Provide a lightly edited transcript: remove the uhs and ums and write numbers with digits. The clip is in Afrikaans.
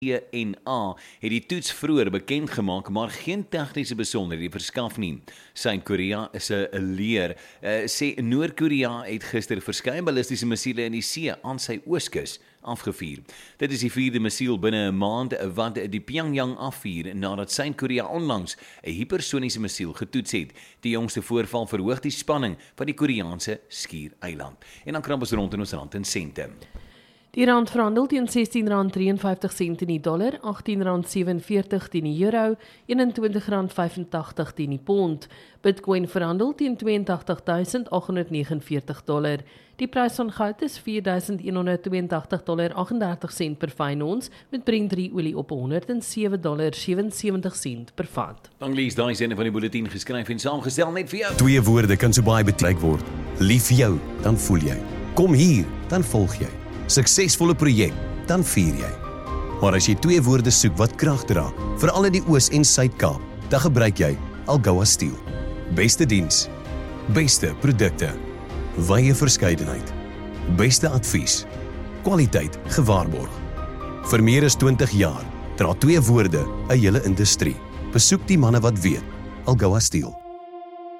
en A het die toets vroeër bekend gemaak, maar geen tegniese besonderhede verskaf nie. Suid-Korea se leer sê Noord-Korea het gister verskeie ballistiese missiele in die see aan sy ooskus afgevuur. Dit is die 4de missiel binne 'n maand wat die Pyongyang afvuur nadat Suid-Korea onlangs 'n hipersoniese missiel getoets het. Die jongste voorval verhoog die spanning van die Koreaanse skiereiland. En dan krap ons rond in ons rand en sente. Die rand verhandel teen R16,53 in die dollar, R18,47 teen die euro, R21,85 teen die pond. Bitcoin verhandel teen $82,849. Die prys van goud is $4,182,38 per fyn ons, met Brent 3 olie op $107,77 per vat. Dan lees daai sinne van die bulletin geskryf en saamgestel net vir jou. 2 woorde kan so baie beteken word. Lief vir jou, dan voel jy. Kom hier, dan volg jy. Suksesvolle projek, dan vier jy. Maar as jy 2 woorde soek wat krag dra, veral in die Oos- en Suid-Kaap, dan gebruik jy Algoa Steel. Beste diens, beste produkte, wye verskeidenheid, beste advies, kwaliteit gewaarborg. Vir meer as 20 jaar dra 2 woorde 'n hele industrie. Besoek die manne wat weet, Algoa Steel.